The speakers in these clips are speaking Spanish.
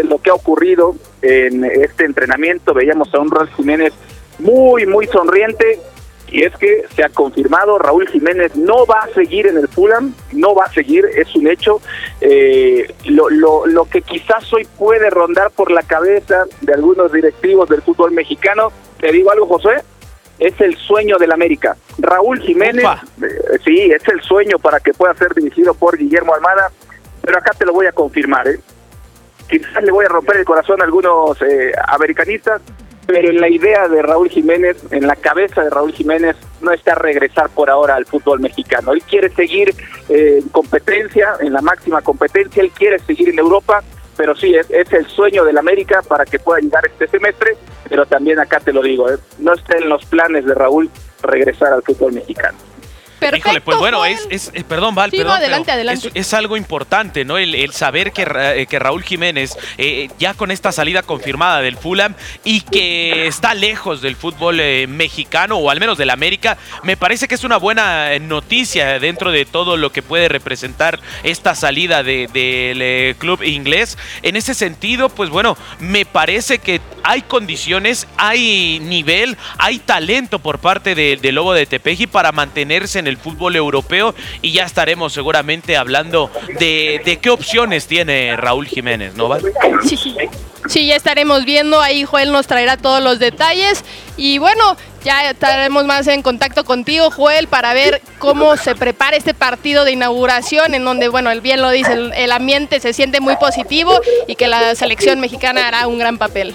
de lo que ha ocurrido en este entrenamiento, veíamos a un Raúl Jiménez muy, muy sonriente, y es que se ha confirmado, Raúl Jiménez no va a seguir en el Fulham, no va a seguir, es un hecho. Lo que quizás hoy puede rondar por la cabeza de algunos directivos del fútbol mexicano, te digo algo, José, es el sueño del América. Raúl Jiménez, sí, es el sueño para que pueda ser dirigido por Guillermo Almada, pero acá te lo voy a confirmar, quizás le voy a romper el corazón a algunos americanistas, pero en la idea de Raúl Jiménez, en la cabeza de Raúl Jiménez, no está regresar por ahora al fútbol mexicano. Él quiere seguir en competencia, en la máxima competencia, él quiere seguir en Europa, pero sí, es el sueño del América para que pueda llegar este semestre, pero también acá te lo digo, no está en los planes de Raúl regresar al fútbol mexicano. Perfecto, híjole, pues bueno, perdón, Val, sí, perdón, no, adelante. Es algo importante, ¿no? El saber que Raúl Jiménez, ya con esta salida confirmada del Fulham y que está lejos del fútbol mexicano, o al menos del América, me parece que es una buena noticia dentro de todo lo que puede representar esta salida del club inglés. En ese sentido, pues bueno, me parece que hay condiciones, hay nivel, hay talento por parte del Lobo de Tepeji para mantenerse en el fútbol europeo, y ya estaremos seguramente hablando de qué opciones tiene Raúl Jiménez, ¿no, Val? Sí, ya estaremos viendo, ahí Joel nos traerá todos los detalles, y bueno, ya estaremos más en contacto contigo, Joel, para ver cómo se prepara este partido de inauguración, en donde, bueno, bien lo dice, el ambiente se siente muy positivo y que la selección mexicana hará un gran papel.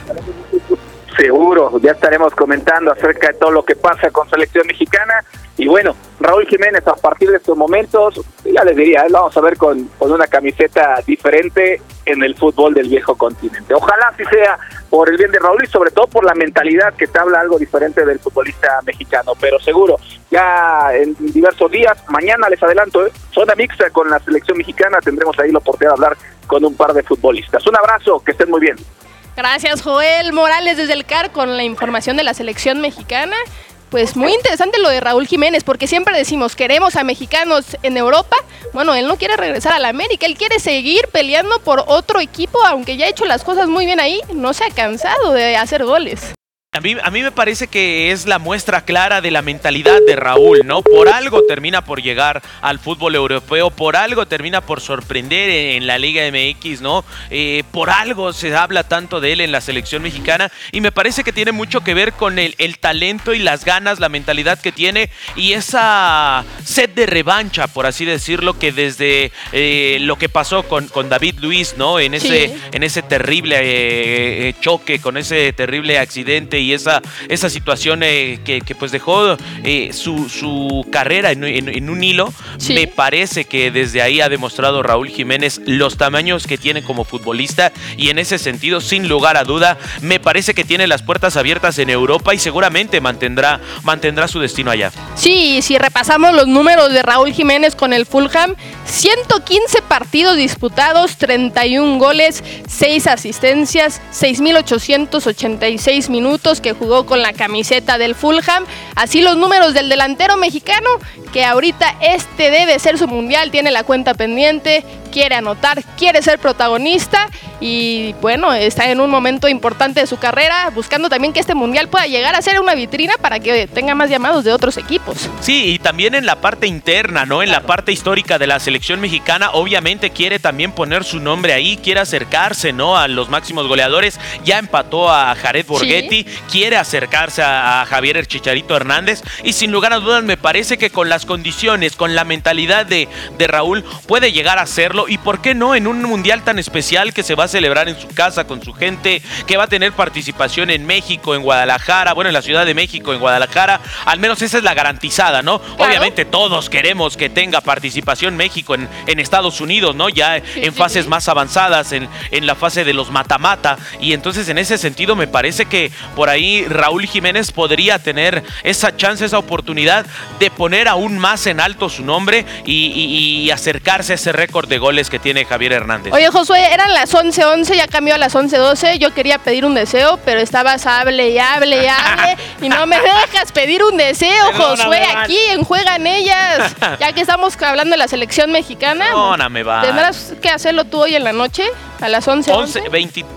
Seguro, ya estaremos comentando acerca de todo lo que pasa con selección mexicana. Y bueno, Raúl Jiménez, a partir de estos momentos, ya les diría, lo vamos a ver con una camiseta diferente en el fútbol del viejo continente. Ojalá así sea, por el bien de Raúl y sobre todo por la mentalidad que te habla algo diferente del futbolista mexicano. Pero seguro, ya en diversos días, mañana les adelanto, zona mixta con la selección mexicana, tendremos ahí la oportunidad de hablar con un par de futbolistas. Un abrazo, que estén muy bien. Gracias, Joel Morales desde el CAR con la información de la selección mexicana. Pues muy interesante lo de Raúl Jiménez, porque siempre decimos, queremos a mexicanos en Europa. Bueno, él no quiere regresar a la América, él quiere seguir peleando por otro equipo, aunque ya ha hecho las cosas muy bien ahí, no se ha cansado de hacer goles. A mí me parece que es la muestra clara de la mentalidad de Raúl, ¿no? Por algo termina por llegar al fútbol europeo, por algo termina por sorprender en la Liga MX, ¿no? Por algo se habla tanto de él en la selección mexicana, y me parece que tiene mucho que ver con el talento y las ganas, la mentalidad que tiene, y esa sed de revancha, por así decirlo, que desde lo que pasó con David Luiz, ¿no? En ese terrible choque, con ese terrible accidente y esa situación que pues dejó su carrera en un hilo. Sí. Me parece que desde ahí ha demostrado Raúl Jiménez los tamaños que tiene como futbolista, y en ese sentido, sin lugar a duda, me parece que tiene las puertas abiertas en Europa y seguramente mantendrá su destino allá. Sí, si repasamos los números de Raúl Jiménez con el Fulham, 115 partidos disputados, 31 goles, 6 asistencias, 6,886 minutos que jugó con la camiseta del Fulham. Así los números del delantero mexicano, que ahorita debe ser su mundial, tiene la cuenta pendiente, quiere anotar, quiere ser protagonista, y bueno, está en un momento importante de su carrera, buscando también que este mundial pueda llegar a ser una vitrina para que tenga más llamados de otros equipos. Sí, y también en la parte interna, ¿no? En la parte histórica de la selección mexicana, obviamente quiere también poner su nombre ahí, quiere acercarse, ¿no? A los máximos goleadores. Ya empató a Jared Borghetti, sí. Quiere acercarse a Javier el Chicharito Hernández, y sin lugar a dudas me parece que con las condiciones, con la mentalidad de Raúl, puede llegar a hacerlo, y por qué no en un mundial tan especial que se va a celebrar en su casa con su gente, que va a tener participación en México, en Guadalajara, bueno, en la Ciudad de México, en Guadalajara, al menos esa es la garantizada, ¿no? Claro. Obviamente todos queremos que tenga participación México en Estados Unidos, ¿no? Ya en fases más avanzadas, en la fase de los mata-mata, y entonces en ese sentido me parece que por ahí Raúl Jiménez podría tener esa chance, esa oportunidad de poner aún más en alto su nombre y acercarse a ese récord de goles que tiene Javier Hernández. Oye, Josué, eran las 11:11, ya cambió a las 11:12. Yo quería pedir un deseo, pero estabas hable y no me dejas pedir un deseo. Perdóname, Josué, aquí en Juegan Ellas, ya que estamos hablando de la selección mexicana. Perdóname, va. ¿Tendrás que hacerlo tú hoy en la noche? A las 11:11.